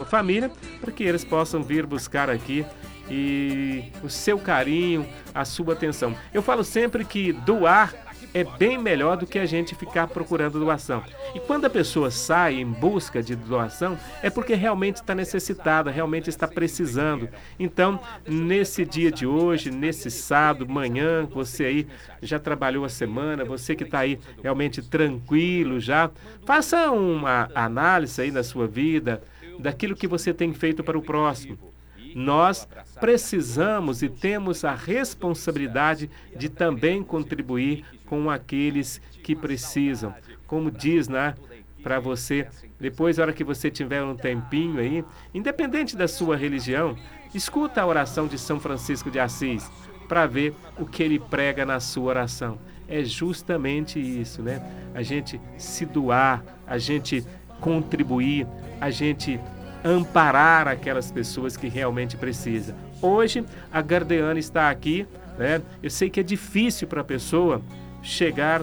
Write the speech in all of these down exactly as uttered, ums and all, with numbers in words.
família, para que eles possam vir buscar aqui e o seu carinho, a sua atenção. Eu falo sempre que doar é bem melhor do que a gente ficar procurando doação. E quando a pessoa sai em busca de doação, é porque realmente está necessitada, realmente está precisando. Então, nesse dia de hoje, nesse sábado, manhã, você aí já trabalhou a semana, você que está aí realmente tranquilo já, faça uma análise aí na sua vida, daquilo que você tem feito para o próximo. Nós precisamos e temos a responsabilidade de também contribuir com aqueles que precisam. Como diz, né, para você, depois, na hora que você tiver um tempinho aí, independente da sua religião, escuta a oração de São Francisco de Assis, para ver o que ele prega na sua oração. É justamente isso, né? A gente se doar, a gente contribuir, a gente amparar aquelas pessoas que realmente precisam. Hoje, a Gardeana está aqui, né? Eu sei que é difícil para a pessoa chegar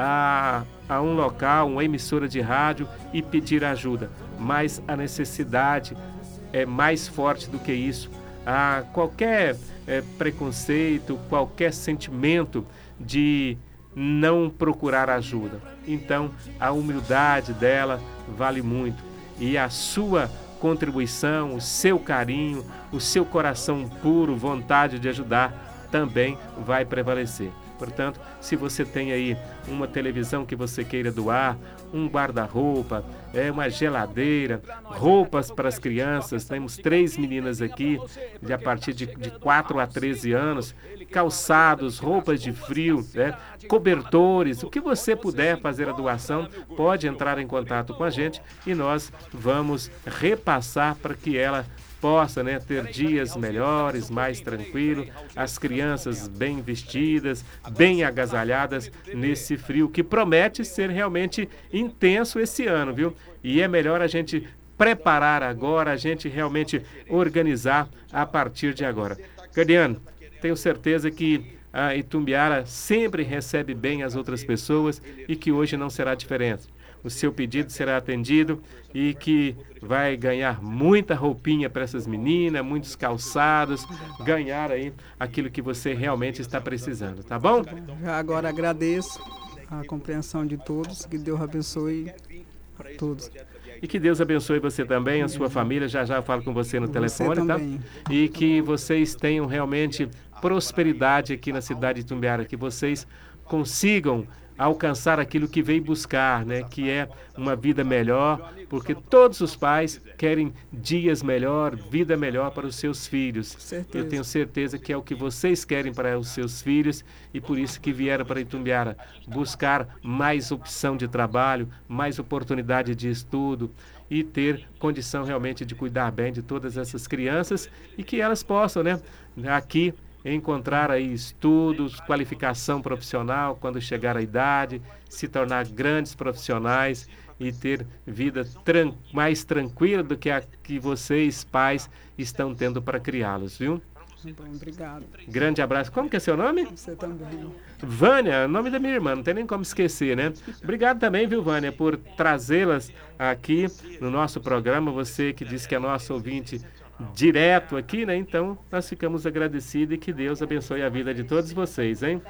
a, a um local, uma emissora de rádio e pedir ajuda, mas a necessidade é mais forte do que isso. Ah, qualquer é, preconceito, qualquer sentimento de não procurar ajuda. Então, a humildade dela vale muito. E a sua contribuição, o seu carinho, o seu coração puro, vontade de ajudar, também vai prevalecer. Portanto, se você tem aí uma televisão que você queira doar, um guarda-roupa, é uma geladeira, roupas para as crianças, temos três meninas aqui, de a partir de, de quatro a treze anos, calçados, roupas de frio, né, cobertores, o que você puder fazer a doação, pode entrar em contato com a gente e nós vamos repassar para que ela possa, né, ter dias melhores, mais tranquilo, as crianças bem vestidas, bem agasalhadas nesse frio que promete ser realmente intenso esse ano, viu? E é melhor a gente preparar agora, a gente realmente organizar a partir de agora. Gardiano, tenho certeza que a Itumbiara sempre recebe bem as outras pessoas e que hoje não será diferente. O seu pedido será atendido e que vai ganhar muita roupinha para essas meninas, muitos calçados, ganhar aí aquilo que você realmente está precisando, tá bom? Já agora agradeço a compreensão de todos, que Deus abençoe a todos. E que Deus abençoe você também, a sua família, já já eu falo com você no Você telefone, tá? também. E que vocês tenham realmente prosperidade aqui na cidade de Itumbiara, que vocês consigam alcançar aquilo que veio buscar, né? Que é uma vida melhor, porque todos os pais querem dias melhor, vida melhor para os seus filhos. Certeza. Eu tenho certeza que é o que vocês querem para os seus filhos e por isso que vieram para Itumbiara, buscar mais opção de trabalho, mais oportunidade de estudo e ter condição realmente de cuidar bem de todas essas crianças e que elas possam, né, aqui encontrar aí estudos, qualificação profissional quando chegar à idade, se tornar grandes profissionais e ter vida tran- mais tranquila do que a que vocês, pais, estão tendo para criá-los, viu? Bom, obrigado. Grande abraço. Como que é seu nome? Você também. Vânia, nome da minha irmã, não tem nem como esquecer, né? Obrigado também, viu, Vânia, por trazê-las aqui no nosso programa. Você que disse que é nosso ouvinte direto aqui, né? Então, nós ficamos agradecidos e que Deus abençoe a vida de todos vocês, hein?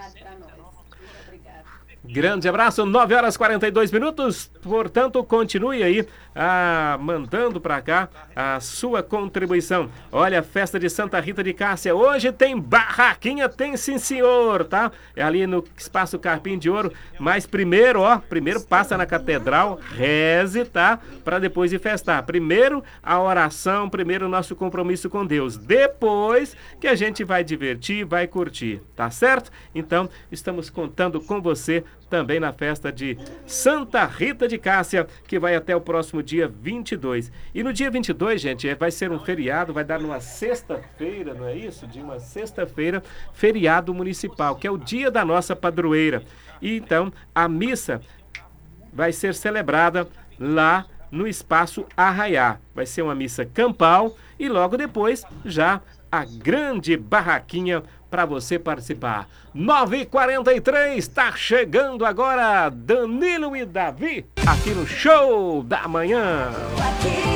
Grande abraço, nove horas e quarenta e dois minutos. Portanto, continue aí ah, mandando para cá a sua contribuição. Olha, a festa de Santa Rita de Cássia. Hoje tem barraquinha, tem sim senhor, tá? É ali no Espaço Carpim de Ouro. Mas primeiro, ó, primeiro passa na catedral, reze, tá? Para depois ir festar. Primeiro a oração, primeiro o nosso compromisso com Deus. Depois que a gente vai divertir, vai curtir, tá certo? Então, estamos contando com você também na festa de Santa Rita de Cássia, que vai até o próximo dia vinte e dois. E no dia vinte e dois, gente, vai ser um feriado, vai dar numa sexta-feira, não é isso? De uma sexta-feira, feriado municipal, que é o dia da nossa padroeira. E então, a missa vai ser celebrada lá no Espaço Arraiá. Vai ser uma missa campal e logo depois já a grande barraquinha para você participar. nove e quarenta e três, está chegando agora Danilo e Davi aqui no Show da Manhã.